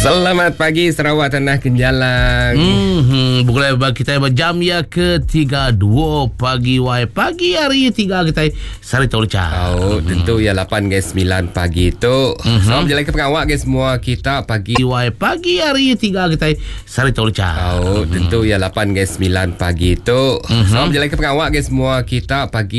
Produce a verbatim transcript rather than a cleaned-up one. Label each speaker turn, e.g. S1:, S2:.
S1: Selamat pagi Sarawak Tanah Kenjalang.
S2: Hmm, bukan bagi kita jam ya ke tiga dua pagi wai pagi hari tiga kita sari tahu cah.
S1: Oh, hmm. tentu ya lapan guys sembilan pagi tu. Mm-hmm. Salam jalan ke pengawak guys semua kita pagi
S2: wai pagi hari tiga kita sari tahu cah.
S1: Oh, tentu ya lapan guys sembilan pagi tu. Mm-hmm. Salam jalan ke pengawak guys semua kita pagi